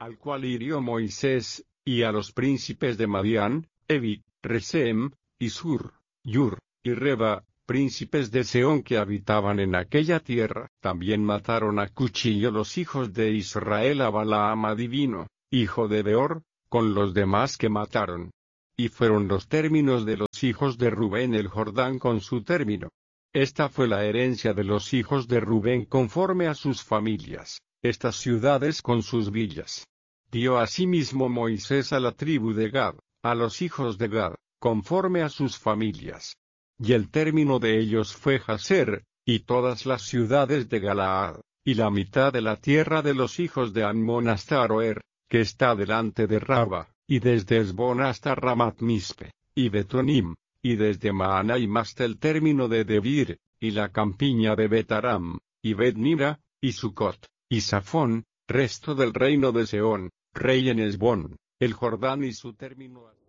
al cual hirió Moisés, y a los príncipes de Madián, Evi, Resem, y Sur, Yur, y Reba, príncipes de Seón que habitaban en aquella tierra. También mataron a cuchillo los hijos de Israel a Balaam adivino, hijo de Beor, con los demás que mataron. Y fueron los términos de los hijos de Rubén el Jordán con su término. Esta fue la herencia de los hijos de Rubén conforme a sus familias, estas ciudades con sus villas. Dio asimismo Moisés a la tribu de Gad, a los hijos de Gad, conforme a sus familias. Y el término de ellos fue Jazer, y todas las ciudades de Galaad, y la mitad de la tierra de los hijos de Ammón hasta Aroer, que está delante de Raba, y desde Esbón hasta Ramat Mispe, y Betonim, y desde Mahanaim hasta el término de Debir, y la campiña de Betaram, y Bet-Nira, y Sucot, y Safón, resto del reino de Seón, rey en Esbón, el Jordán y su término.